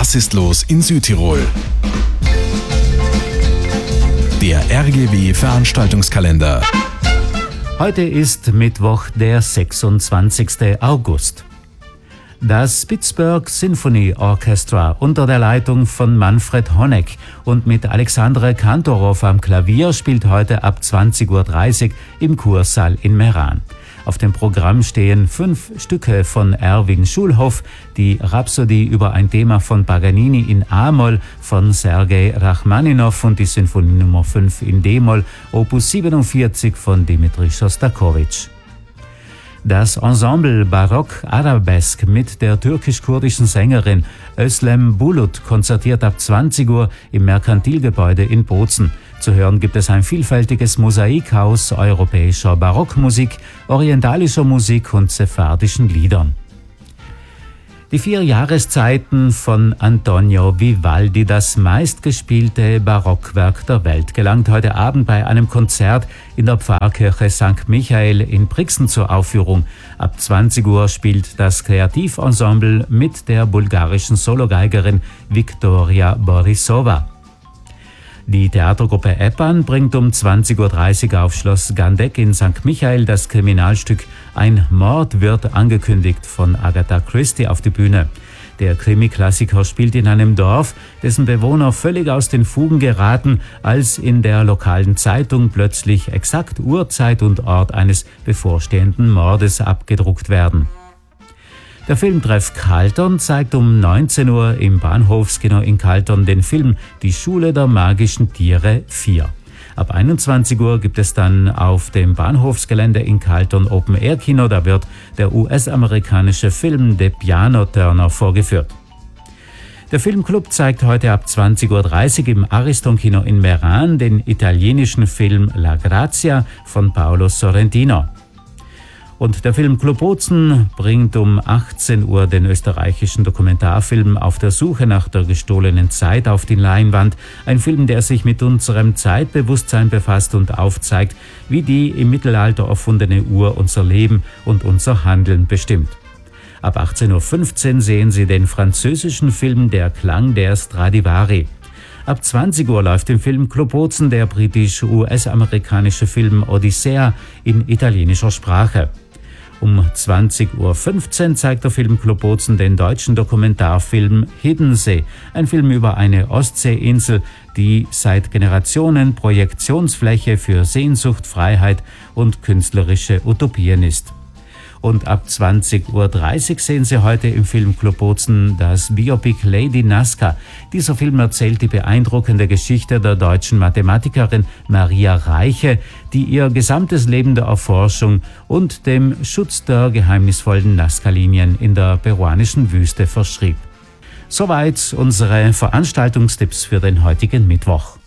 Was ist los in Südtirol? Der RGW Veranstaltungskalender. Heute ist Mittwoch, der 26. August. Das Pittsburgh Symphony Orchestra unter der Leitung von Manfred Honeck und mit Alexandre Kantorov am Klavier spielt heute ab 20:30 Uhr im Kursaal in Meran. Auf dem Programm stehen 5 Stücke von Erwin Schulhoff, die Rhapsodie über ein Thema von Paganini in A-Moll von Sergei Rachmaninow und die Sinfonie Nummer 5 in D-Moll, Opus 47 von Dmitri Schostakowitsch. Das Ensemble Barock Arabesk mit der türkisch-kurdischen Sängerin Özlem Bulut konzertiert ab 20 Uhr im Merkantilgebäude in Bozen. Zu hören gibt es ein vielfältiges Mosaik aus europäischer Barockmusik, orientalischer Musik und sephardischen Liedern. Die 4 Jahreszeiten von Antonio Vivaldi, das meistgespielte Barockwerk der Welt, gelangt heute Abend bei einem Konzert in der Pfarrkirche St. Michael in Brixen zur Aufführung. Ab 20 Uhr spielt das Kreativensemble mit der bulgarischen Sologeigerin Viktoria Borisova. Die Theatergruppe Epan bringt um 20:30 Uhr auf Schloss Gandeck in St. Michael das Kriminalstück Ein Mord wird angekündigt von Agatha Christie auf die Bühne. Der Krimi-Klassiker spielt in einem Dorf, dessen Bewohner völlig aus den Fugen geraten, als in der lokalen Zeitung plötzlich exakt Uhrzeit und Ort eines bevorstehenden Mordes abgedruckt werden. Der Filmtreff Calton zeigt um 19 Uhr im Bahnhofskino in Calton den Film Die Schule der magischen Tiere 4. Ab 21 Uhr gibt es dann auf dem Bahnhofsgelände in Calton Open-Air-Kino, da wird der US-amerikanische Film The Piano Turner vorgeführt. Der Filmclub zeigt heute ab 20:30 Uhr im Ariston-Kino in Meran den italienischen Film La Grazia von Paolo Sorrentino. Und der Filmclub Bozen bringt um 18 Uhr den österreichischen Dokumentarfilm Auf der Suche nach der gestohlenen Zeit auf die Leinwand. Ein Film, der sich mit unserem Zeitbewusstsein befasst und aufzeigt, wie die im Mittelalter erfundene Uhr unser Leben und unser Handeln bestimmt. Ab 18:15 Uhr sehen Sie den französischen Film Der Klang der Stradivari. Ab 20 Uhr läuft im Filmclub Bozen der britisch-US-amerikanische Film Odyssea in italienischer Sprache. Um 20:15 Uhr zeigt der Filmclub Bozen den deutschen Dokumentarfilm Hiddensee, ein Film über eine Ostseeinsel, die seit Generationen Projektionsfläche für Sehnsucht, Freiheit und künstlerische Utopien ist. Und ab 20:30 Uhr sehen Sie heute im Filmclub Bozen das Biopic Lady Nazca. Dieser Film erzählt die beeindruckende Geschichte der deutschen Mathematikerin Maria Reiche, die ihr gesamtes Leben der Erforschung und dem Schutz der geheimnisvollen Nazca-Linien in der peruanischen Wüste verschrieb. Soweit unsere Veranstaltungstipps für den heutigen Mittwoch.